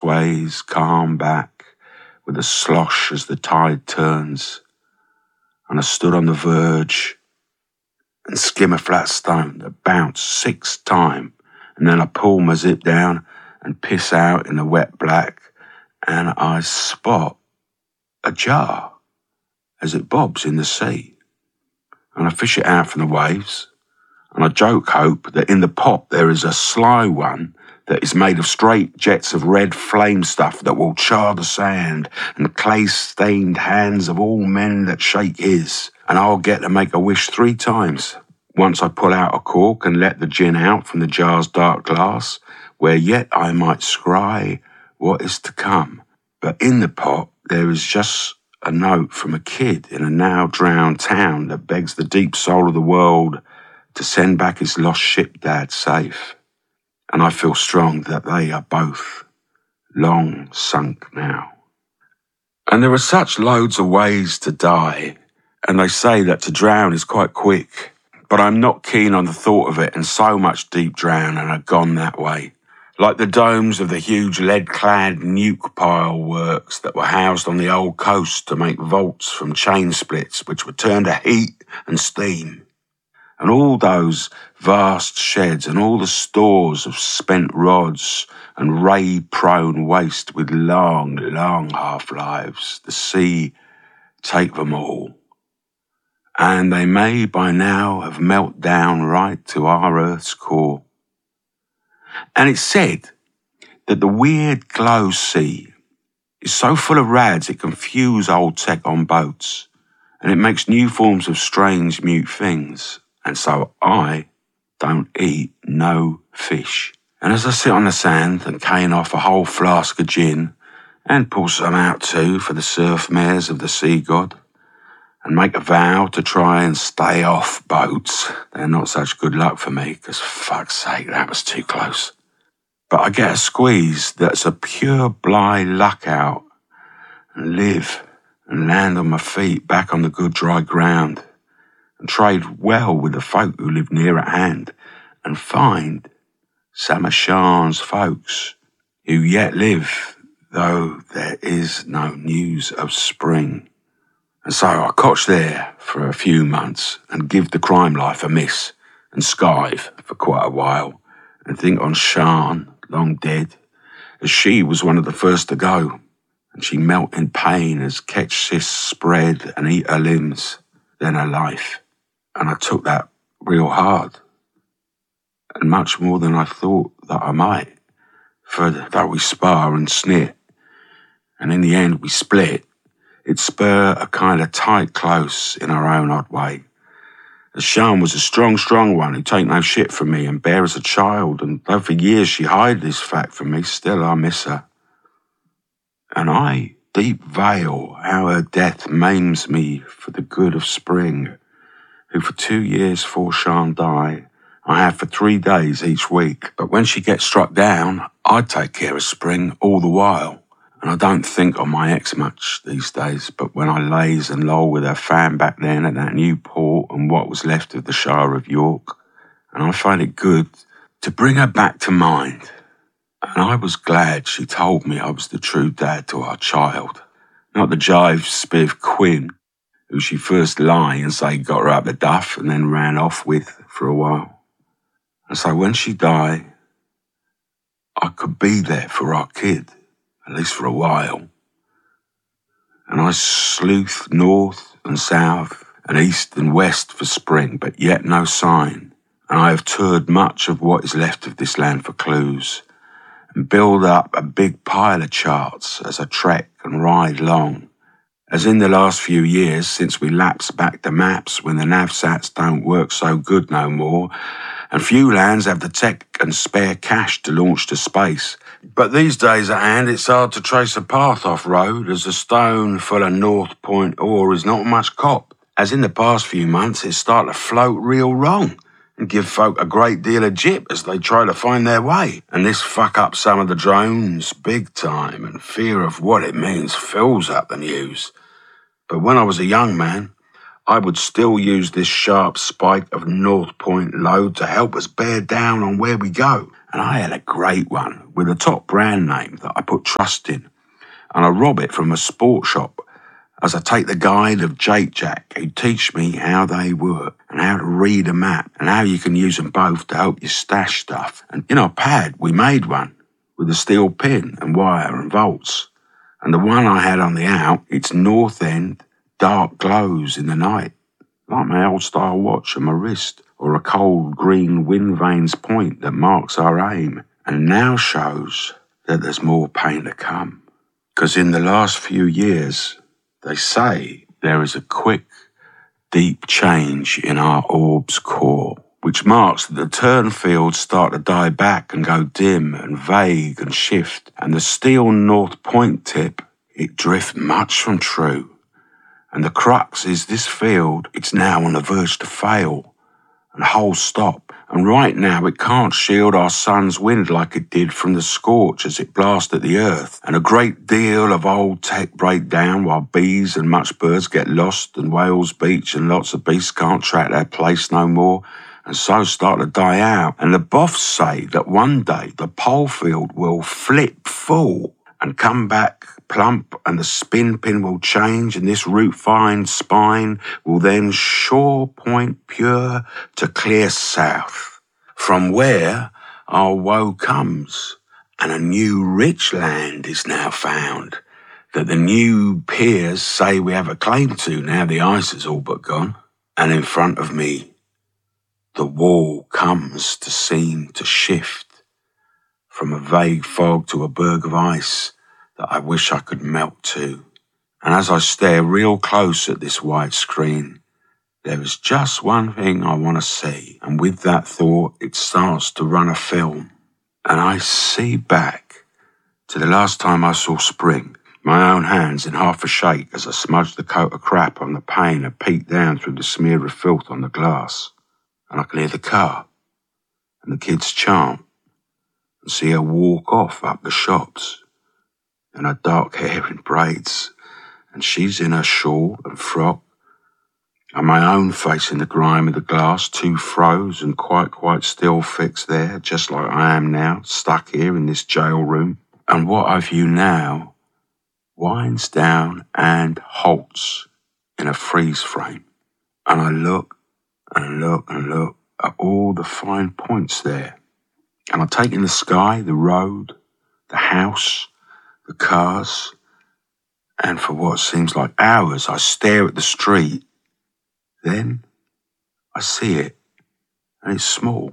sways calm back with a slosh as the tide turns, and I stood on the verge and skim a flat stone that bounced 6 times, and then I pull my zip down and piss out in the wet black, and I spot a jar as it bobs in the sea, and I fish it out from the waves, and I joke hope that in the pot there is a sly one that is made of straight jets of red flame stuff that will char the sand and clay-stained hands of all men that shake his, and I'll get to make a wish 3 times. Once I pull out a cork and let the gin out from the jar's dark glass, where yet I might scry what is to come. But in the pot there is just a note from a kid in a now drowned town that begs the deep soul of the world to send back his lost ship dad safe. And I feel strong that they are both long sunk now. And there are such loads of ways to die, and they say that to drown is quite quick, but I'm not keen on the thought of it, and so much deep drown and are gone that way. Like the domes of the huge lead-clad nuke pile works that were housed on the old coast to make vaults from chain splits which were turned to heat and steam. And all those vast sheds and all the stores of spent rods and ray-prone waste with long, long half-lives, the sea take them all. And they may by now have melted down right to our Earth's core. And it's said that the weird glow sea is so full of rads it can fuse old tech on boats, and it makes new forms of strange mute things. And so I don't eat no fish. And as I sit on the sand and cane off a whole flask of gin, and pull some out too for the surf mares of the sea god, and make a vow to try and stay off boats, they're not such good luck for me, because fuck's sake, that was too close. But I get a squeeze that's a pure bligh luck out, and live and land on my feet back on the good dry ground, and trade well with the folk who live near at hand, and find some of Sean's folks who yet live, though there is no news of spring. And so I cotch there for a few months and give the crime life a miss and skive for quite a while and think on Sean, long dead, as she was one of the first to go, and she melt in pain as ketch cysts spread and eat her limbs, then her life. And I took that real hard, and much more than I thought that I might, for though we spar and snit, and in the end we split, it spur a kind of tight close in our own odd way. As Sean was a strong one who take no shit from me and bear as a child, and though for years she hide this fact from me, still I miss her. And I deep veil how her death maims me for the good of Spring, who for 2 years 'fore Sean die, I have for 3 days each week. But when she gets struck down, I take care of Spring all the while. And I don't think on my ex much these days, but when I lays and loll with her fam back then at that new port and what was left of the Shire of York, and I find it good to bring her back to mind. And I was glad she told me I was the true dad to our child, not the jive spiv Quinn, who she first lie and say got her up the duff and then ran off with for a while. And so when she died, I could be there for our kid, at least for a while. And I sleuthed north and south and east and west for Spring, but yet no sign. And I have toured much of what is left of this land for clues, and build up a big pile of charts as I trek and ride long. As in the last few years, since we lapsed back to maps when the navsats don't work so good no more, and few lands have the tech and spare cash to launch to space. But these days at hand, it's hard to trace a path off-road, as a stone full of North Point ore is not much cop. As in the past few months, it's started to float real wrong and give folk a great deal of jip as they try to find their way. And this fuck up some of the drones big time, and fear of what it means fills up the news. But when I was a young man, I would still use this sharp spike of North Point load to help us bear down on where we go. And I had a great one with a top brand name that I put trust in. And I rob it from a sport shop as I take the guide of Jake Jack, who teach me how they work and how to read a map and how you can use them both to help you stash stuff. And in our pad, we made one with a steel pin and wire and bolts. And the one I had on the out, its north end dark glows in the night, like my old style watch on my wrist, or a cold green wind vane's point that marks our aim, and now shows that there's more pain to come. 'Cause in the last few years, they say there is a quick, deep change in our orb's core, which marks that the turn fields start to die back and go dim and vague and shift, and the steel North Point tip, it drifts much from true. And the crux is this field, it's now on the verge to fail and whole stop. And right now it can't shield our sun's wind like it did from the scorch as it blasted the earth. And a great deal of old tech break down while bees and much birds get lost and whales beach and lots of beasts can't track their place no more and so start to die out. And the boffs say that one day the pole field will flip full and come back plump, and the spin pin will change, and this root-fine spine will then shore point pure to clear south, from where our woe comes, and a new rich land is now found, that the new peers say we have a claim to now the ice is all but gone. And in front of me, the wall comes to seem to shift from a vague fog to a berg of ice that I wish I could melt to. And as I stare real close at this white screen, there is just one thing I want to see. And with that thought, it starts to run a film. And I see back to the last time I saw spring, my own hands in half a shake as I smudged the coat of crap on the pane and peeked down through the smear of filth on the glass. And I can hear the car and the kids chant and see her walk off up the shops. And her dark hair in braids, and she's in her shawl and frock, and my own face in the grime of the glass, too froze and quite still fixed there, just like I am now, stuck here in this jail room. And what I view now winds down and halts in a freeze frame. And I look and look and look at all the fine points there. And I take in the sky, the road, the house, the cars, and for what seems like hours, I stare at the street. Then I see it, and it's small,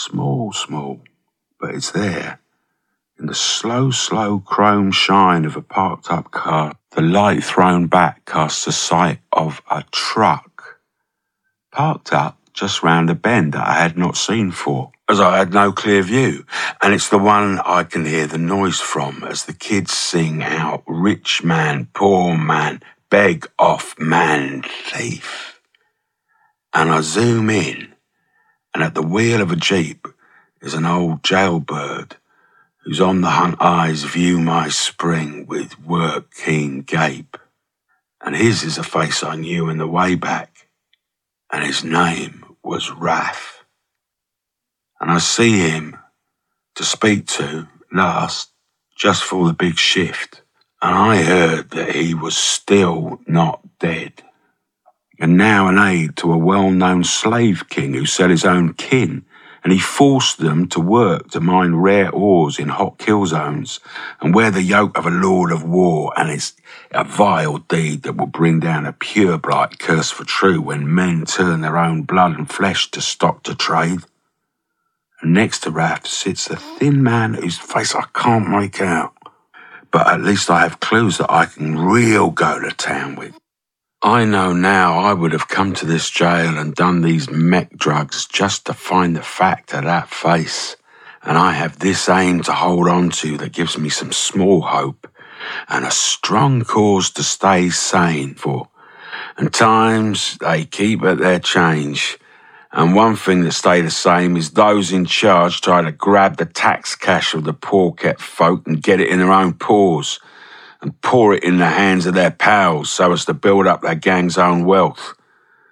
but it's there. In the slow chrome shine of a parked up car, the light thrown back casts a sight of a truck, parked up just round a bend that I had not seen for, as I had no clear view, and it's the one I can hear the noise from as the kids sing out, rich man, poor man, beg off man, thief. And I zoom in, and at the wheel of a Jeep is an old jailbird whose on the hunt eyes view my spring with work-keen gape. And his is a face I knew in the way back, and his name was Raph. And I see him to speak to last, just for the big shift. And I heard that he was still not dead. And now an aide to a well-known slave king who set his own kin, and he forced them to work to mine rare ores in hot kill zones and wear the yoke of a lord of war, and it's a vile deed that will bring down a pure blight curse for true when men turn their own blood and flesh to stock to trade. And next to Raph sits a thin man whose face I can't make out, but at least I have clues that I can real go to town with. I know now I would have come to this jail and done these mech drugs just to find the fact of that face. And I have this aim to hold on to that gives me some small hope and a strong cause to stay sane for. And times they keep at their change. And one thing that stay the same is those in charge try to grab the tax cash of the poor-kept folk and get it in their own paws, and pour it in the hands of their pals so as to build up their gang's own wealth.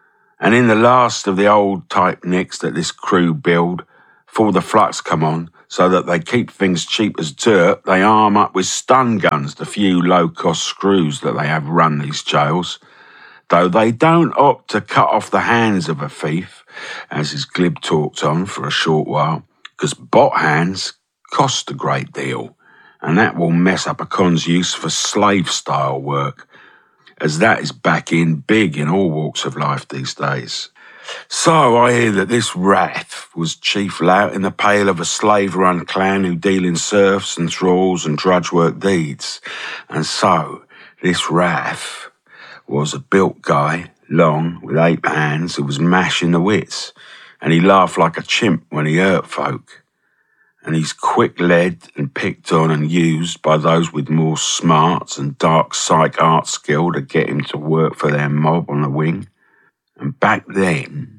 And in the last of the old type nicks that this crew build, before the flux come on, so that they keep things cheap as dirt, they arm up with stun guns, the few low-cost screws that they have run these jails. Though they don't opt to cut off the hands of a thief, as his glib talked on for a short while, because bot hands cost a great deal, and that will mess up a con's use for slave-style work, as that is back in big in all walks of life these days. So I hear that this Raff was chief lout in the pale of a slave-run clan who deal in serfs and thralls and drudge work deeds. And so this Raff was a built guy, long, with 8 hands, who was mashing the wits, and he laughed like a chimp when he hurt folk. And he's quick-led and picked on and used by those with more smarts and dark psych art skill to get him to work for their mob on the wing. And back then,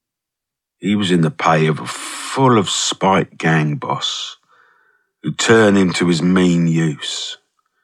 he was in the pay of a full of spite gang boss who turned him to his mean use.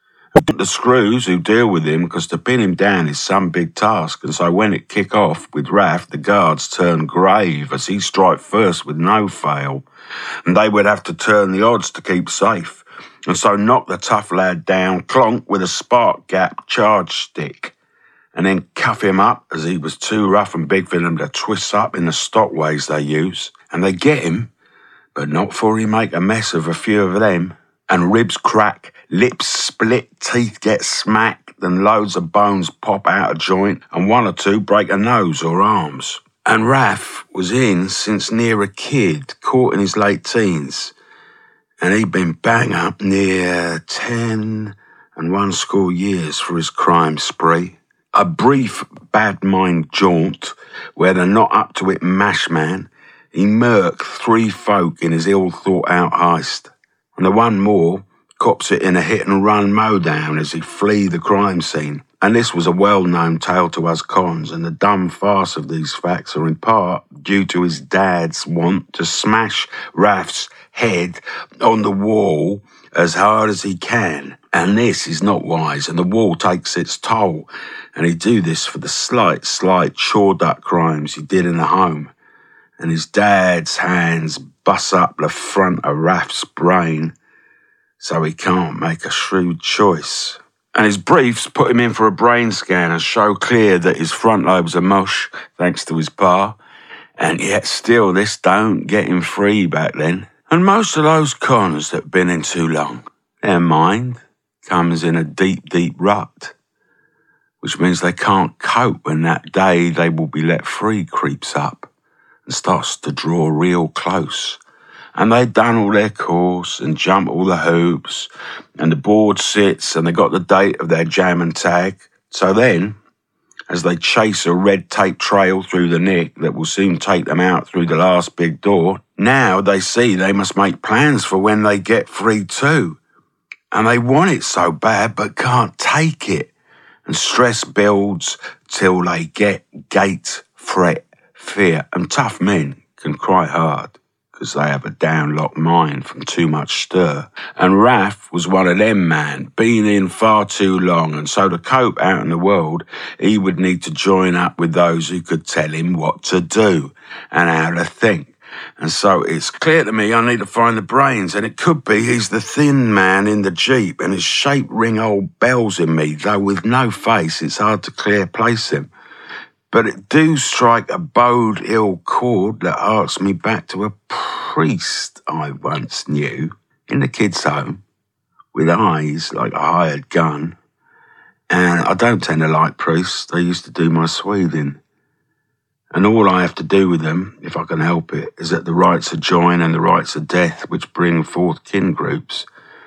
The screws who deal with him, because to pin him down is some big task, and so when it kick off with Raff, the guards turn grave as he strike first with no fail, and they would have to turn the odds to keep safe, and so knock the tough lad down, clonk with a spark gap charge stick, and then cuff him up as he was too rough and big for them to twist up in the stock ways they use. And they get him, but not before he make a mess of a few of them, and ribs crack, lips split, teeth get smacked, and loads of bones pop out of joint, and 1 or 2 break a nose or arms. And Raff was in since near a kid, caught in his late teens, and he'd been bang up near 10 and 1 years for his crime spree. A brief bad mind jaunt where the not up to it mash man, he murked 3 folk in his ill thought out heist, and the one more cops it in a hit and run mow down as he flee the crime scene. And this was a well-known tale to us cons, and the dumb farce of these facts are in part due to his dad's want to smash Raff's head on the wall as hard as he can. And this is not wise, and the wall takes its toll, and he'd do this for the slight chore-duck crimes he did in the home. And his dad's hands bust up the front of Raff's brain, so he can't make a shrewd choice. And his briefs put him in for a brain scan and show clear that his front lobes are mush, thanks to his pa, and yet still this don't get him free back then. And most of those cons that been in too long, their mind comes in a deep rut, which means they can't cope when that day they will be let free creeps up and starts to draw real close. And they've done all their course and jumped all the hoops, and the board sits and they got the date of their jam and tag. So then, as they chase a red tape trail through the nick that will soon take them out through the last big door, now they see they must make plans for when they get free too. And they want it so bad but can't take it. And stress builds till they get gate, fret, fear. And tough men can cry hard because they have a downlocked mind from too much stir. And Raff was one of them, man, been in far too long, and so to cope out in the world, he would need to join up with those who could tell him what to do and how to think. And so it's clear to me I need to find the brains, and it could be he's the thin man in the Jeep, and his shape ring old bells in me, though with no face it's hard to clear place him. But it do strike a bowed ill chord that harks me back to a priest I once knew in the kids' home, with eyes like a hired gun. And I don't tend to like priests, they used to do my sweathing. And all I have to do with them, if I can help it, is that the rites of join and the rites of death which bring forth kin groups.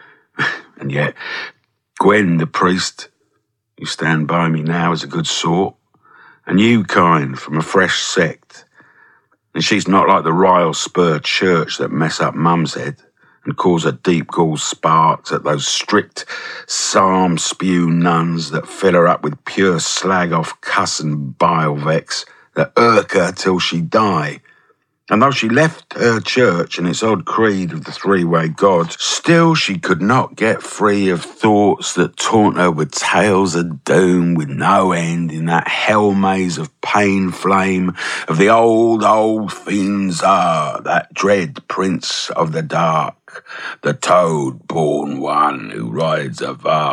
And yet, Gwen, the priest, who stand by me now, is a good sort. A new kind from a fresh sect. And she's not like the rile spur church that mess up Mum's head and cause a deep gall sparks at those strict psalm spew nuns that fill her up with pure slag off cuss and bile vex that irk her till she die. And though she left her church and its odd creed of the three-way God, still she could not get free of thoughts that taunt her with tales of doom with no end in that hell maze of pain flame of the old fiends that dread prince of the dark, the toad-born one who rides a var.